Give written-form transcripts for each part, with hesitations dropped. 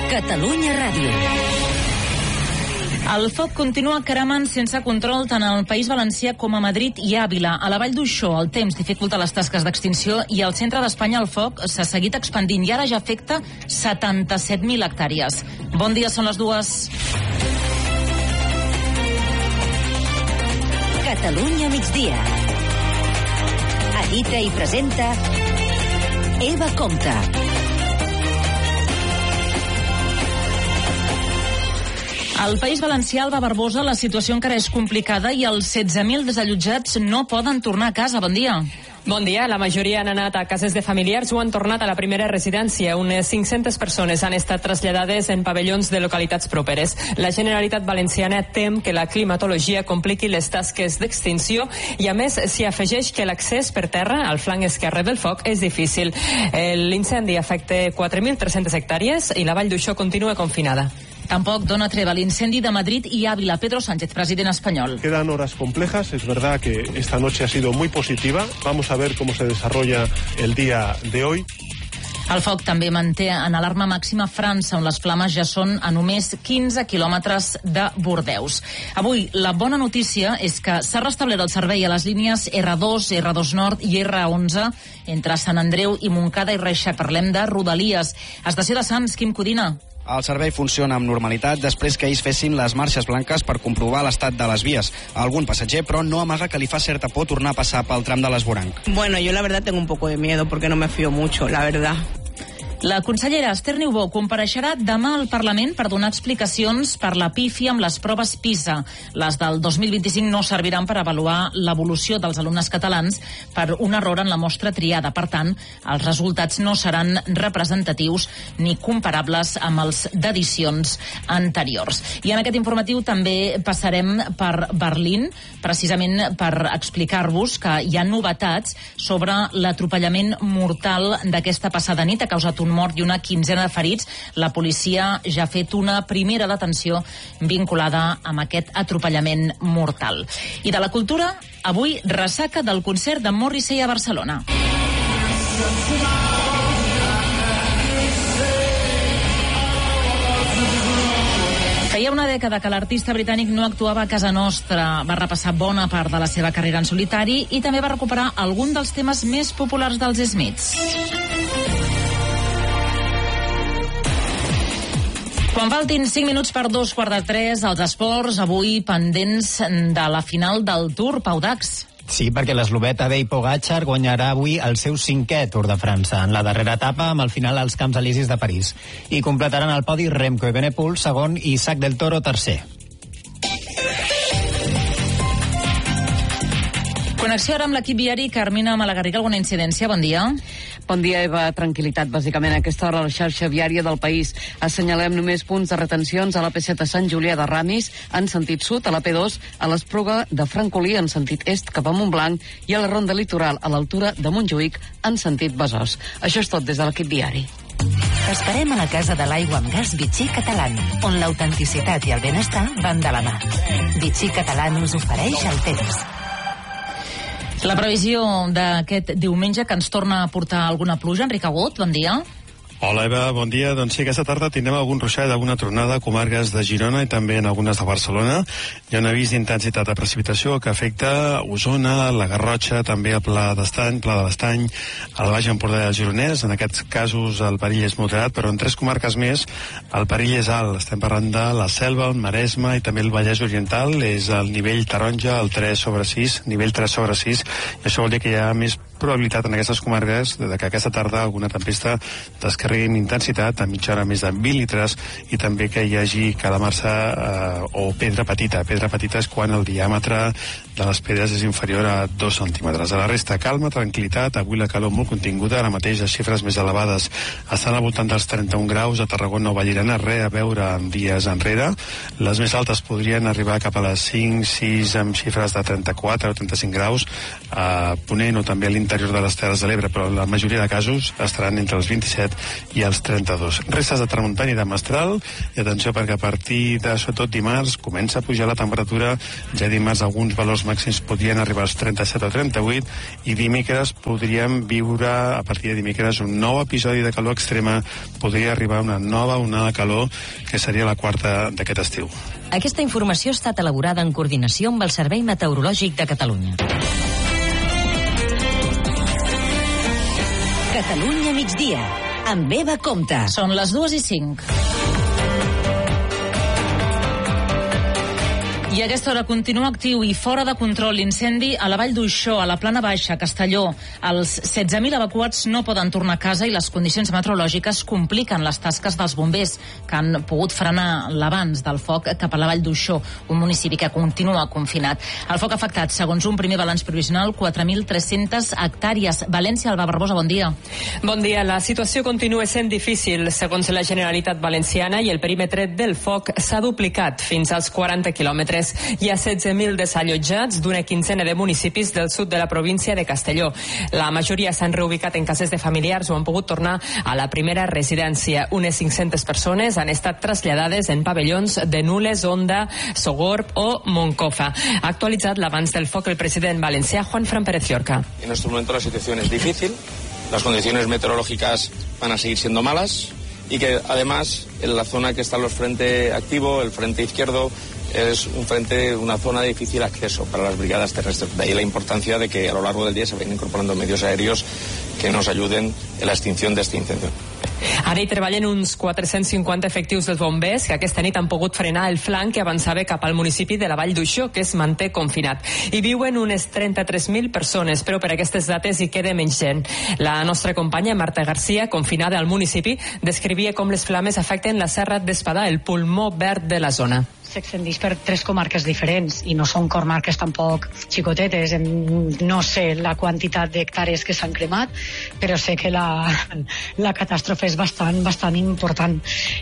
Catalunya Ràdio. El foc continua cremant sense control tant al País Valencià com a Madrid i Àvila. A la Vall d'Uixó el temps dificulta les tasques d'extinció i al centre d'Espanya el foc s'ha seguit expandint i ara ja afecta 77.000 hectàrees. Bon dia, són les 2. Catalunya migdia. Edita i presenta Eva Compte. Al País Valencià, Alba Barbosa, la situació encara és complicada i els 16.000 desallotjats no poden tornar a casa. Bon dia. Bon dia. La majoria han anat a cases de familiars o han tornat a la primera residència. Unes 500 persones han estat traslladades en pavellons de localitats properes. La Generalitat Valenciana tem que la climatologia compliqui les tasques d'extinció i, a més, s'hi afegeix que l'accés per terra al flanc esquerre del foc és difícil. L'incendi afecta 4.300 hectàrees i la Vall d'Uixó continua confinada. Tampoc dona treva l'incendi de Madrid y Ávila. Pedro Sánchez, presidente español. Quedan horas complejas. Es verdad que esta noche ha sido muy positiva. Vamos a ver cómo se desarrolla el día de hoy. El foc també manté en alarma màxima França, on les flames ja són a només 15 quilòmetres de Bordeus. Avui, la bona notícia és que s'ha restablert el servei a les línies R2, R2 Nord i R11 entre Sant Andreu i Montcada i Reixac. Parlem de Rodalies. Estació de Sants, Quim Codina. El servei funciona amb normalitat després que ells fessin les marxes blanques per comprovar l'estat de les vies. Algun passatger, però, no amaga que li fa certa por tornar a passar pel tram de l'Esvoranc. Bueno, yo la verdad tengo un poco de miedo porque no me fío mucho, la verdad. La consellera Esther Niubó compareixerà demà al Parlament per donar explicacions per la pífia amb les proves PISA. Les del 2025 no serviran per avaluar l'evolució dels alumnes catalans per un error en la mostra triada. Per tant, els resultats no seran representatius ni comparables amb els d'edicions anteriors. I en aquest informatiu també passarem per Berlín, precisament per explicar-vos que hi ha novetats sobre l'atropellament mortal d'aquesta passada nit. Ha causat un mort i una quinzena de ferits. La policia ja ha fet una primera detenció vinculada amb aquest atropellament mortal. I de la cultura, avui ressaca del concert de Morrissey a Barcelona. Feia una dècada que l'artista britànic no actuava a casa nostra. Va repassar bona part de la seva carrera en solitari i també va recuperar algun dels temes més populars dels Smiths. Quan faltin 5 minuts per 2:15, als esports, avui pendents de la final del Tour, Pau Dax. Sí, perquè l'eslovè Tadej Pogačar guanyarà avui el seu 5è Tour de França, en la darrera etapa amb el final als Camps Elisis de París. I completaran el podi Remco Evenepoel, segon, i Isaac del Toro, tercer. Connexió ara amb l'equip viari. Carmina Malagarriga, alguna incidència? Bon dia. Bon dia, Eva. Tranquil·litat, bàsicament, a aquesta hora a la xarxa viària del país. Assenyalem només punts de retencions a la P7 a Sant Julià de Ramis, en sentit sud, a la P2, a l'Espluga de Francolí, en sentit est, cap a Montblanc, i a la Ronda Litoral, a l'altura de Montjuïc, en sentit Besòs. Això és tot des de l'equip diari. T'esperem a la Casa de l'Aigua amb Gas Vichy Catalán, on l'autenticitat i el benestar van de la mà. Vichy Catalán us ofereix el temps. La previsió d'aquest diumenge, que ens torna a portar alguna pluja. Enric Agut, bon dia. Hola, Eva, bon dia. Doncs sí, aquesta tarda tindrem algun ruixat, alguna tronada a comarques de Girona i també en algunes de Barcelona. Hi ha un avís d'intensitat de precipitació que afecta Osona, la Garrotxa, també el Pla de l'Estany, el Baix Empordà i el Gironès. En aquests casos el perill és moderat, però en 3 comarques més el perill és alt. Estem parlant de la Selva, el Maresme i també el Vallès Oriental. És el nivell taronja, el 3/6, nivell 3/6. I això vol dir que hi ha més probabilitat en aquestes comarques de que aquesta tarda alguna tempesta descarregui en intensitat, a mitja hora més de 20 litres, i també que hi hagi calamarsa o pedra petita. Pedra petita és quan el diàmetre de les pedres és inferior a 2 centímetres. A la resta, calma, tranquil·litat. Avui la calor molt continguda. Ara mateix les xifres més elevades estan al voltant dels 31 graus a Tarragona o Vallirana, res a veure en dies enrere. Les més altes podrien arribar cap a les 5, 6 amb xifres de 34 o 35 graus a Ponent o també a l'interior l'interior de les Terres de l'Ebre, però la majoria de casos estaran entre els 27 i els 32. Restes de tramuntana i de mestral, i atenció perquè a partir de, sobretot dimarts, comença a pujar la temperatura. Ja dimarts alguns valors màxims podrien arribar als 37 o 38, i dimecres podríem viure, a partir de dimecres, un nou episodi de calor extrema. Podria arribar una nova onada de calor, que seria la quarta d'aquest estiu. Aquesta informació ha estat elaborada en coordinació amb el Servei Meteorològic de Catalunya. Catalunya migdia, amb Eva Compte. Són les 2:05. I a aquesta hora continua actiu i fora de control l'incendi a la Vall d'Uixó, a la Plana Baixa, a Castelló. Els 16.000 evacuats no poden tornar a casa i les condicions meteorològiques compliquen les tasques dels bombers, que han pogut frenar l'avanç del foc cap a la Vall d'Uixó, un municipi que continua confinat. El foc ha afectat, segons un primer balanç provisional, 4.300 hectàrees. València, Alba Barbosa, bon dia. Bon dia. La situació continua sent difícil, segons la Generalitat Valenciana, i el perímetre del foc s'ha duplicat fins als 40 quilòmetres. Hi ha 16.000 desallotjats d'una quinzena de municipis del sud de la província de Castelló. La majoria s'han reubicat en cases de familiars o han pogut tornar a la primera residència. Unes 500 persones han estat traslladades en pavellons de Nules, Onda, Sogorb o Moncofa. Ha actualitzat l'avanç del foc el president valencià, Juanfran Pérez Llorca. En este momento la situación es difícil, las condiciones meteorológicas van a seguir siendo malas y que además en la zona que están los frente activo, el frente izquierdo, es un frente, una zona de difícil acceso para las brigadas terrestres. De ahí la importancia de que a lo largo del día se vayan incorporando medios aéreos que nos ayuden en la extinción de este incendio. Ara hi treballen uns 450 efectius dels bombers que aquesta nit han pogut frenar el flanc que avançava cap al municipi de la Vall d'Uixó, que es manté confinat. Hi viuen unes 33.000 persones, però per aquestes dates hi queda menys gent. La nostra companya Marta Garcia, confinada al municipi, descrivia com les flames afecten la Serra d'Espadà, el pulmó verd de la zona. S'extendeix per 3 comarques diferents i no són comarques tampoc xicotetes. No sé la quantitat d'hectàrees que s'han cremat, però sé que la catàstrofe és bastant important.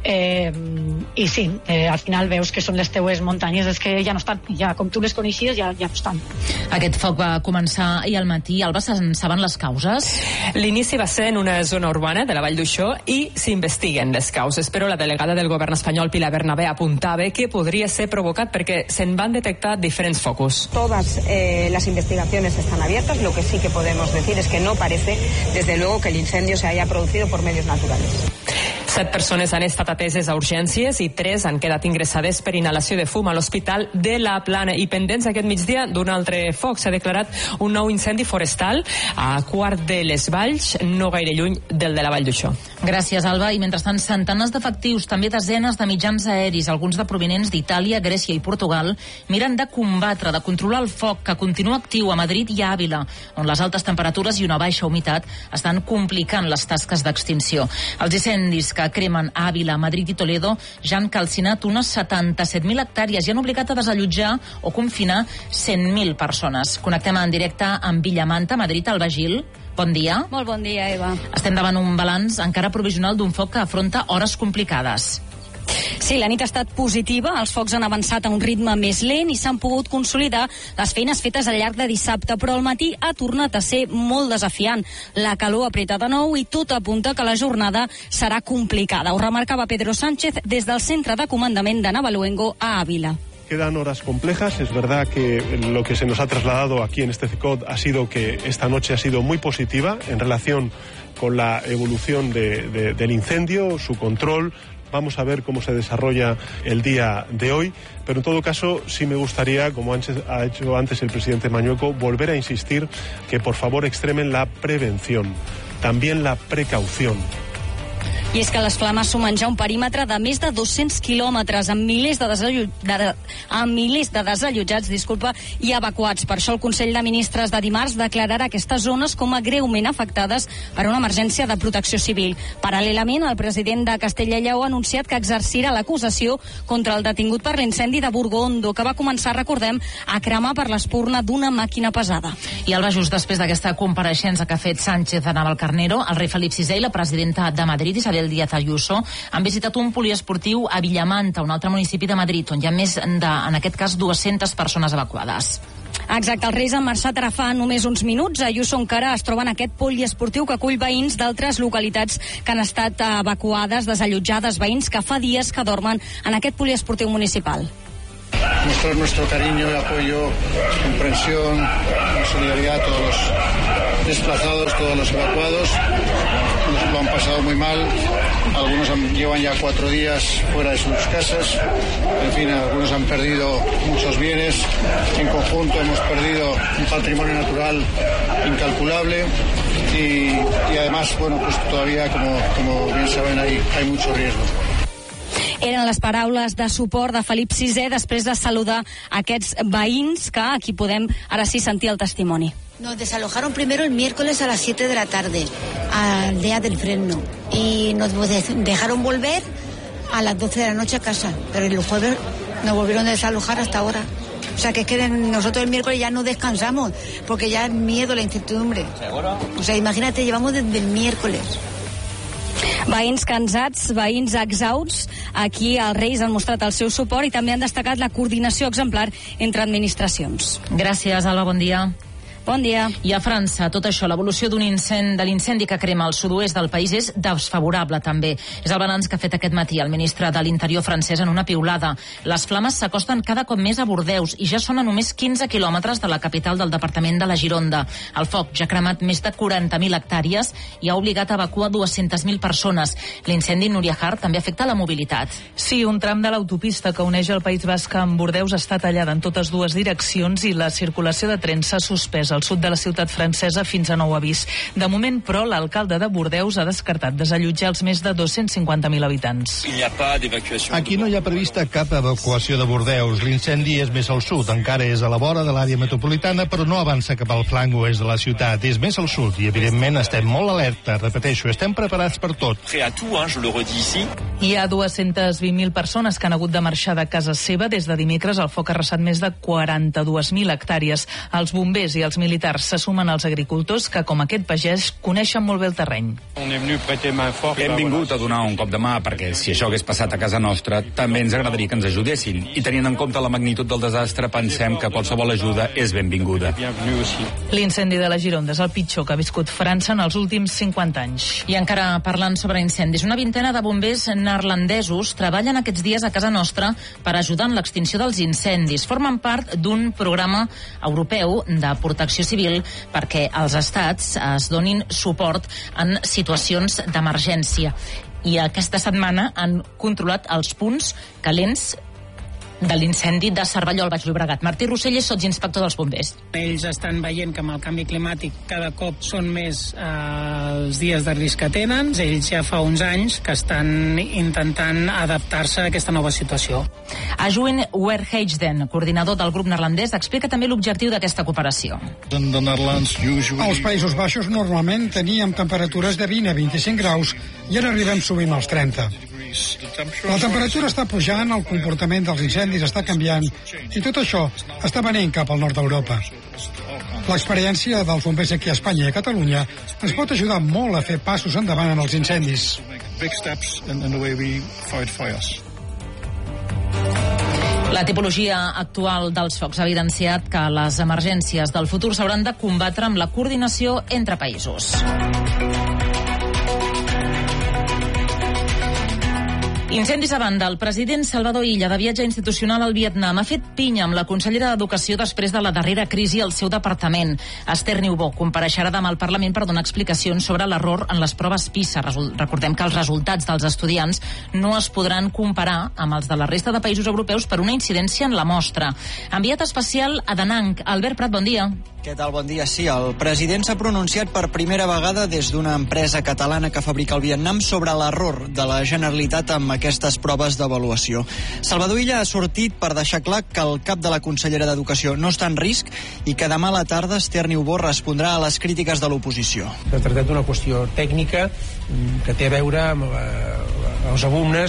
I sí, al final veus que són les teues muntanyes, és que ja no estan, ja com tu les coneixies ja no estan. Aquest foc va començar ahir al matí. Alba, se'n saben les causes? L'inici va ser en una zona urbana de la Vall d'Uixó i s'investiguen les causes, però la delegada del govern espanyol, Pilar Bernabé, apuntava que podria ser provocat perquè se'n van detectar diferents focus. Todas las investigaciones están abiertas. Lo que sí que podemos decir es que no parece, desde luego, que el incendio se haya producido por medios naturales. 7 persones han estat ateses a urgències i 3 han quedat ingressades per inhalació de fum a l'Hospital de la Plana. I pendents aquest migdia d'un altre foc s'ha declarat un nou incendi forestal a Quart de les Valls, no gaire lluny del de la Vall d'Uixó. Gràcies, Alba. I mentrestant, centenars d'efectius, també desenes de mitjans aeris, alguns de provinents d'Itàlia, Grècia i Portugal, miren de combatre, de controlar el foc que continua actiu a Madrid i a Àvila, on les altes temperatures i una baixa humitat estan complicant les tasques d'extinció. Els incendis que cremen a Àvila, Madrid i Toledo ja han calcinat unes 77.000 hectàrees i han obligat a desallotjar o confinar 100.000 persones. Connectem en directe amb Villamanta, Madrid, Alba Gil. Bon dia. Molt bon dia, Eva. Estem davant un balanç encara provisional d'un foc que afronta hores complicades. Sí, la nit ha estat positiva, els focs han avançat a un ritme més lent i s'han pogut consolidar les feines fetes al llarg de dissabte, però al matí ha tornat a ser molt desafiant. La calor apreta de nou i tot apunta que la jornada serà complicada. Ho remarcava Pedro Sánchez des del centre de comandament de Navaluengo a Ávila. Quedan horas complejas, es verdad que lo que se nos ha trasladado aquí en este CECOT ha sido que esta noche ha sido muy positiva en relación con la evolución del incendio, su control. Vamos a ver cómo se desarrolla el día de hoy, pero en todo caso sí me gustaría, como ha hecho antes el presidente Mañueco, volver a insistir que por favor extremen la prevención, también la precaución. I és que les flames sumen ja un perímetre de més de 200 quilòmetres amb milers de desallotjats i evacuats. Per això el Consell de Ministres de dimarts declararà aquestes zones com a greument afectades per una emergència de protecció civil. Paral·lelament, el president de Castella i Lleó ha anunciat que exercirà l'acusació contra el detingut per l'incendi de Burgondo, que va començar, recordem, a cremar per l'espurna d'una màquina pesada. I Alba, just després d'aquesta compareixença que ha fet Sánchez a Navalcarnero, el rei Felip VI i la presidenta de Madrid, Isabel Díaz Ayuso, han visitat un poliesportiu a Villamanta, un altre municipi de Madrid, on hi ha més de, en aquest cas, 200 persones evacuades. Exacte, els Reis han marxat ara fa només uns minuts. Ayuso encara es troba en aquest poliesportiu que acull veïns d'altres localitats que han estat evacuades, desallotjades, veïns que fa dies que dormen en aquest poliesportiu municipal. Mostrar nuestro cariño y apoyo, comprensión, solidaridad a todos los desplazados, todos los evacuados. Nos lo han pasado muy mal. Algunos llevan ya 4 días fuera de sus casas. En fin, algunos han perdido muchos bienes. En conjunto hemos perdido un patrimonio natural incalculable y además, bueno, pues todavía, como bien saben, hay mucho riesgo. Eren les paraules de suport de Felip VI després de saludar aquests veïns que aquí podem ara sí sentir el testimoni. Nos desalojaron primero el miércoles a las 7 de la tarde, al día del freno, y nos dejaron volver a las 12 de la noche a casa, pero el jueves nos volvieron a desalojar hasta ahora. O sea, que es que nosotros el miércoles ya no descansamos, porque ya es miedo, la incertidumbre. ¿Seguro? O sea, imagínate, llevamos desde el miércoles. Veïns cansats, veïns exhausts, aquí els Reis han mostrat el seu suport i també han destacat la coordinació exemplar entre administracions. Gràcies, Alba, bon dia. Bon dia. I a França, tot això, l'evolució de l'incendi que crema al sud-oest del país és desfavorable, també. És el balanç que ha fet aquest matí el ministre de l'Interior francès en una piulada. Les flames s'acosten cada cop més a Bordeus i ja són a només 15 quilòmetres de la capital del departament de la Gironda. El foc ja ha cremat més de 40.000 hectàrees i ha obligat a evacuar 200.000 persones. L'incendi Núria Hart també afecta la mobilitat. Sí, un tram de l'autopista que uneix el País Basc amb Bordeus està tallada en totes dues direccions i la circulació de trens s'ha suspès al sud de la ciutat francesa fins a nou avís. De moment, però, l'alcalde de Bordeus ha descartat desallotjar els més de 250.000 habitants. Aquí no hi ha prevista cap evacuació de Bordeus. L'incendi és més al sud, encara és a la vora de l'àrea metropolitana, però no avança cap al flanc oest de la ciutat. És més al sud i, evidentment, estem molt alerta. Repeteixo, estem preparats per tot. Hi ha 220.000 persones que han hagut de marxar de casa seva. Des de dimecres el foc ha arrasat més de 42.000 hectàrees. Els bombers i els militars se sumen als agricultors que, com aquest pagès, coneixen molt bé el terreny. Hem vingut a donar un cop de mà perquè, si això hagués passat a casa nostra, també ens agradaria que ens ajudessin. I tenint en compte la magnitud del desastre, pensem que qualsevol ajuda és benvinguda. L'incendi de la Gironda és el pitjor que ha viscut França en els últims 50 anys. I encara parlant sobre incendis, una vintena de bombers neerlandesos treballen aquests dies a casa nostra per ajudar en l'extinció dels incendis. Formen part d'un programa europeu de protecció civil perquè els estats es donin suport en situacions d'emergència. I aquesta setmana han controlat els punts calents de l'incendi de Cervelló al Baix Llobregat. Martí Rossell és sotsinspector dels bombers. Ells estan veient que amb el canvi climàtic cada cop són més els dies de risc que tenen. Ells ja fa uns anys que estan intentant adaptar-se a aquesta nova situació. Ajuin Werheijden, coordinador del grup neerlandès, explica també l'objectiu d'aquesta cooperació. Als Països Baixos normalment teníem temperatures de 20 a 25 graus i ara arribem sovint als 30. La temperatura està pujant, el comportament dels incendis està canviant i tot això està venint cap al nord d'Europa. L'experiència dels bombers aquí a Espanya i a Catalunya ens pot ajudar molt a fer passos endavant en els incendis. La tipologia actual dels focs ha evidenciat que les emergències del futur s'hauran de combatre amb la coordinació entre països. Incendis a banda, el president Salvador Illa, de viatge institucional al Vietnam, ha fet pinya amb la consellera d'Educació després de la darrera crisi al seu departament. Esther Niubó compareixerà demà al Parlament per donar explicacions sobre l'error en les proves PISA. Recordem que els resultats dels estudiants no es podran comparar amb els de la resta de països europeus per una incidència en la mostra. Enviat especial a Da Nang. Albert Prat, bon dia. Què tal? Bon dia. Sí, el president s'ha pronunciat per primera vegada des d'una empresa catalana que fabrica al Vietnam sobre l'error de la Generalitat amb aquestes proves d'avaluació. Salvador Illa ha sortit per deixar clar que el cap de la consellera d'Educació no està en risc i que demà a la tarda Esther Niubó respondrà a les crítiques de l'oposició. S'ha tractat d'una qüestió tècnica que té a veure amb els alumnes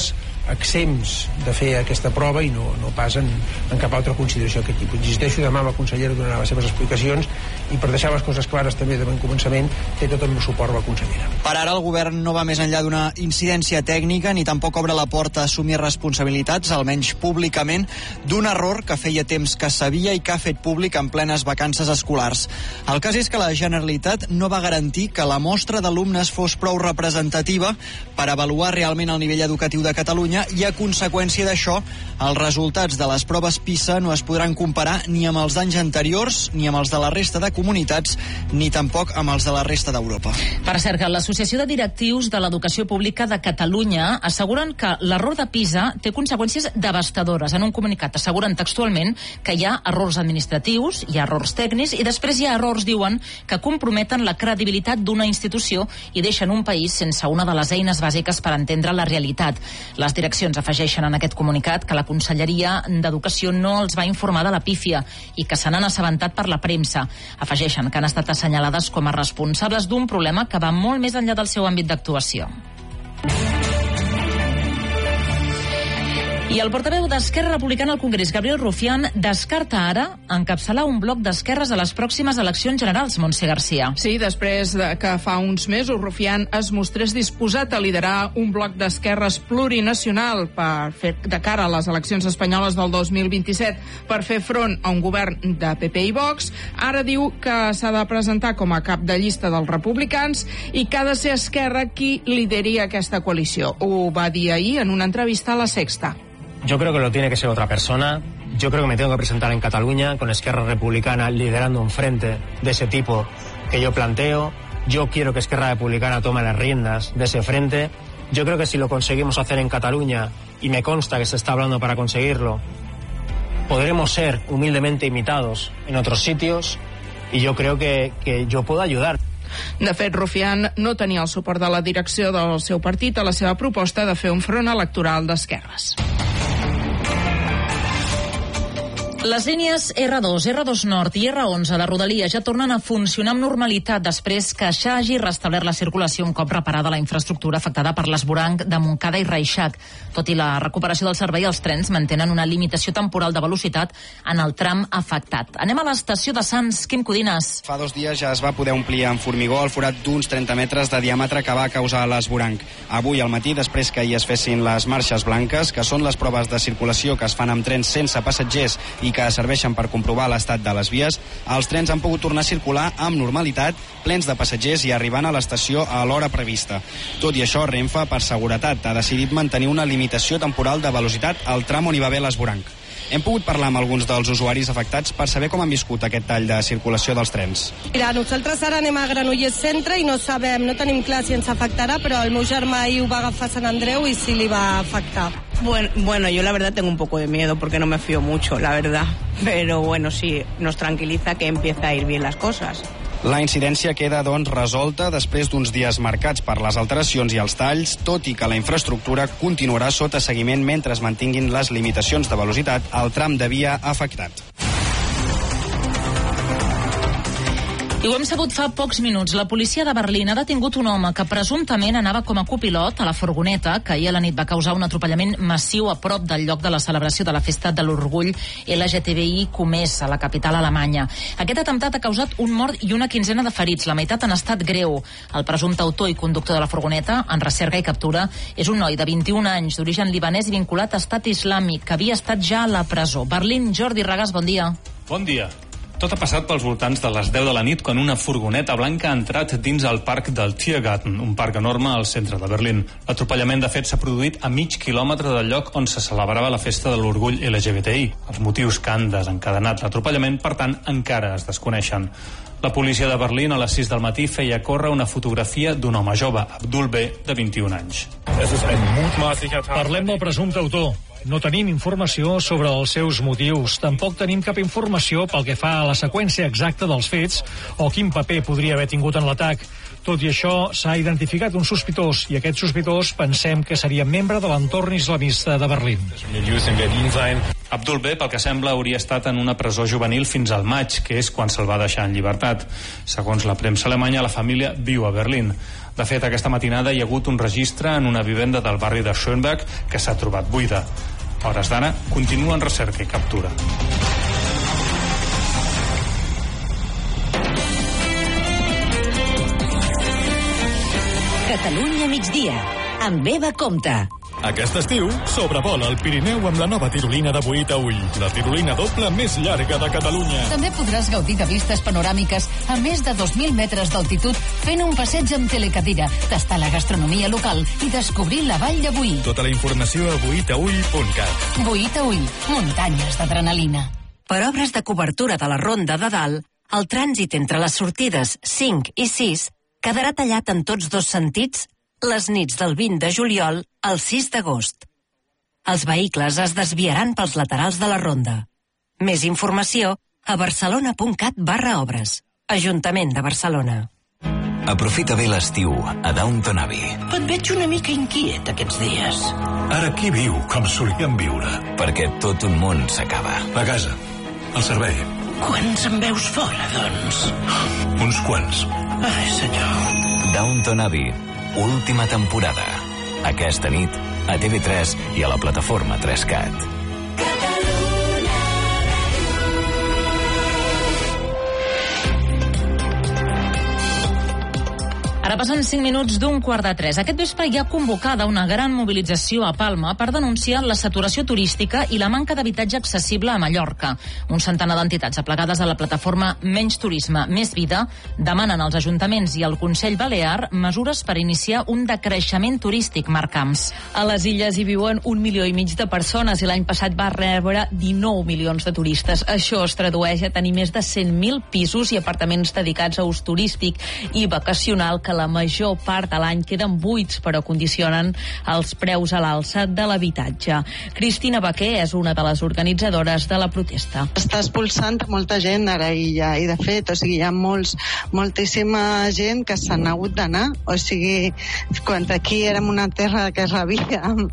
exempts de fer aquesta prova i no pas en cap altra consideració d'aquest tipus. Insisteixo, demà la consellera donarà les seves explicacions i per deixar les coses clares també de bon començament té tot el meu suport la consellera. Per ara el govern no va més enllà d'una incidència tècnica ni tampoc obre la porta a assumir responsabilitats, almenys públicament, d'un error que feia temps que sabia i que ha fet públic en plenes vacances escolars. El cas és que la Generalitat no va garantir que la mostra d'alumnes fos prou representativa per avaluar realment el nivell educatiu de Catalunya i a conseqüència d'això els resultats de les proves PISA no es podran comparar ni amb els d'anys anteriors, ni amb els de la resta de comunitats, ni tampoc amb els de la resta d'Europa. Per cert, que l'Associació de Directius de l'Educació Pública de Catalunya asseguren que l'error de PISA té conseqüències devastadores. En un comunicat asseguren textualment que hi ha errors administratius, hi ha errors tècnics i després hi ha errors, diuen, que comprometen la credibilitat d'una institució i deixen un país sense una de les eines bàsiques per entendre la realitat. Les direccions afegeixen en aquest comunicat que la Conselleria d'Educació no els va informar de la pífia i que se n'han assabentat per la premsa. Afegeixen que han estat assenyalades com a responsables d'un problema que va molt més enllà del seu àmbit d'actuació. I el portaveu d'Esquerra Republicana al Congrés, Gabriel Rufián, descarta ara encapçalar un bloc d'esquerres a les pròximes eleccions generals, Montse Garcia. Sí, després de que fa uns mesos Rufián es mostrés disposat a liderar un bloc d'esquerres plurinacional per fer de cara a les eleccions espanyoles del 2027 per fer front a un govern de PP i Vox, ara diu que s'ha de presentar com a cap de llista dels republicans i que ha de ser Esquerra qui lideri aquesta coalició. Ho va dir ahir en una entrevista a La Sexta. Yo creo que lo tiene que ser otra persona. Yo creo que me tengo que presentar en Cataluña con Esquerra Republicana liderando un frente de ese tipo que yo planteo. Yo quiero que Esquerra Republicana tome las riendas de ese frente. Yo creo que si lo conseguimos hacer en Cataluña, y me consta que se está hablando para conseguirlo, podremos ser humildemente imitados en otros sitios y yo creo que yo puedo ayudar. De fet, Rufián no tenia el suport de la direcció del seu partit a la seva proposta de fer un front electoral d'esquerres. Les línies R2, R2 Nord i R11 de Rodalies ja tornen a funcionar amb normalitat després que ja hagi restablert la circulació un cop reparada la infraestructura afectada per l'esvoranc de Montcada i Reixac. Tot i la recuperació del servei, els trens mantenen una limitació temporal de velocitat en el tram afectat. Anem a l'estació de Sants. Quim Codines. Fa 2 dies ja es va poder omplir amb formigó el forat d'uns 30 metres de diàmetre que va causar l'esvoranc. Avui al matí, després que hi es fessin les marxes blanques, que són les proves de circulació que es fan amb trens sense passatgers i que serveixen per comprovar l'estat de les vies, els trens han pogut tornar a circular amb normalitat, plens de passatgers i arribant a l'estació a l'hora prevista. Tot i això, Renfe, per seguretat, ha decidit mantenir una limitació temporal de velocitat al tram on hi va haver l'esvoranc. Hem pogut parlar amb alguns dels usuaris afectats per saber com han viscut aquest tall de circulació dels trens. Mira, nosaltres ara anem a Granollers Centre i no tenim clar si ens afectarà, però el meu germà ahir ho va agafar a Sant Andreu i sí li va afectar. Bueno, yo la verdad tengo un poco de miedo porque no me fío mucho, la verdad. Pero bueno, sí, nos tranquiliza que empieza a ir bien las cosas. La incidència queda, doncs, resolta després d'uns dies marcats per les alteracions i els talls, tot i que la infraestructura continuarà sota seguiment mentre es mantinguin les limitacions de velocitat al tram de via afectat. I ho hem sabut fa pocs minuts. La policia de Berlín ha detingut un home que presumptament anava com a copilot a la furgoneta que ahir a la nit va causar un atropellament massiu a prop del lloc de la celebració de la festa de l'orgull LGTBI+, a la capital alemanya. Aquest atemptat ha causat un mort i una quinzena de ferits, la meitat en estat greu. El presumpte autor i conductor de la furgoneta, en recerca i captura, és un noi de 21 anys, d'origen libanès i vinculat a Estat Islàmic, que havia estat ja a la presó. Berlín, Jordi Regàs, bon dia. Bon dia. Tot ha passat pels voltants de les 10 de la nit quan una furgoneta blanca ha entrat dins el parc del Tiergarten, un parc enorme al centre de Berlín. L'atropellament, de fet, s'ha produït a mig quilòmetre del lloc on se celebrava la festa de l'orgull LGBTI. Els motius que han desencadenat l'atropellament, per tant, encara es desconeixen. La policia de Berlín a les 6 del matí feia córrer una fotografia d'un home jove, Abdul B, de 21 anys. Parlem del presumpte autor. No tenim informació sobre els seus motius. Tampoc tenim cap informació pel que fa a la seqüència exacta dels fets o quin paper podria haver tingut en l'atac. Tot i això, s'ha identificat un sospitós i aquest sospitós pensem que seria membre de l'entorn islamista de Berlín. Abdul B, pel que sembla, hauria estat en una presó juvenil fins al maig, que és quan se'l va deixar en llibertat. Segons la premsa alemanya, la família viu a Berlín. De fet, aquesta matinada hi ha hagut un registre en una vivenda del barri de Schönberg que s'ha trobat buida. A hores d'ara, continuen recerca i captura. Catalunya migdia, amb Eva Compte. Aquest estiu, sobrevola el Pirineu amb la nova tirolina de Boí a Ull, la tirolina doble més llarga de Catalunya. També podràs gaudir de vistes panoràmiques a més de 2.000 metres d'altitud fent un passeig amb telecadira, tastar la gastronomia local i descobrir la vall de Boí. Tota la informació a boitaull.cat. Boí a Ull, muntanyes d'adrenalina. Per obres de cobertura de la Ronda de Dalt, el trànsit entre les sortides 5 i 6 quedarà tallat en tots dos sentits les nits del 20 de juliol al 6 d'agost. Els vehicles es desviaran pels laterals de la ronda. Més informació a barcelona.cat/obres. Ajuntament de Barcelona. Aprofita bé l'estiu a Downton Abbey. Et veig una mica inquiet aquests dies. Ara qui viu com solíem viure? Perquè tot un món s'acaba. La casa, el servei. Quants en veus fora, doncs? Uns quants. Ai, senyor. Downton Abbey, última temporada. Aquesta nit, a TV3 i a la plataforma 3Cat. Ara passen 5 minuts d'un 2:45. Aquest vespre hi ha convocada una gran mobilització a Palma per denunciar la saturació turística i la manca d'habitatge accessible a Mallorca. Un centenar d'entitats aplegades a la plataforma Menys Turisme, Més Vida demanen als ajuntaments i al Consell Balear mesures per iniciar un decreixement turístic, Marc Camps. A les illes hi viuen 1,5 milió de persones i l'any passat va rebre 19 milions de turistes. Això es tradueix a tenir més de 100.000 pisos i apartaments dedicats a ús turístic i vacacional que la major part de l'any queden buits, però condicionen els preus a l'alça de l'habitatge. Cristina Baquer és una de les organitzadores de la protesta. Està expulsant molta gent a la illa i, de fet, hi ha moltíssima gent que s'han hagut d'anar. O sigui, quan aquí érem una terra que rebíem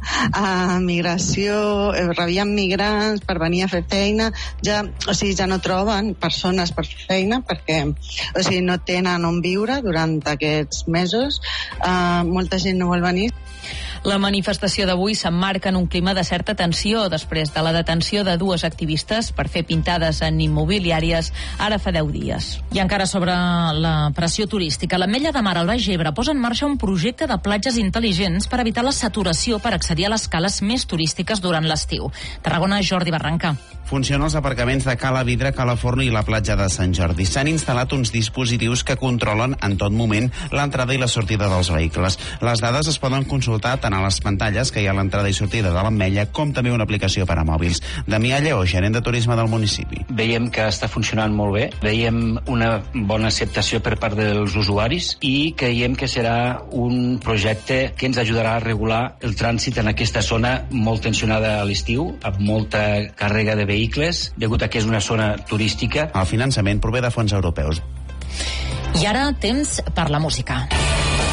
migració, rebíem migrants per venir a fer feina, ja no troben persones per fer feina perquè no tenen on viure durant aquests mesos. Molta gent no vol venir. La manifestació d'avui s'emmarca en un clima de certa tensió després de la detenció de 2 activistes per fer pintades en immobiliàries ara fa 10 dies. I encara sobre la pressió turística, l'Ametlla de Mar al Baix Ebre posa en marxa un projecte de platges intel·ligents per evitar la saturació per accedir a les cales més turístiques durant l'estiu. Tarragona, Jordi Barranca. Funcionen els aparcaments de Cala Vidre, Cala Forno i la platja de Sant Jordi. S'han instal·lat uns dispositius que controlen en tot moment l'entrada i la sortida dels vehicles. Les dades es poden consultar tant a les pantalles que hi ha a l'entrada i sortida de l'Ametlla com també una aplicació per a mòbils. Damià Lleó, gerent de turisme del municipi. Veiem que està funcionant molt bé, veiem una bona acceptació per part dels usuaris i creiem que serà un projecte que ens ajudarà a regular el trànsit en aquesta zona molt tensionada a l'estiu, amb molta càrrega de vehicles, degut a que és una zona turística. El finançament prové de fons europeus. I ara temps per la música.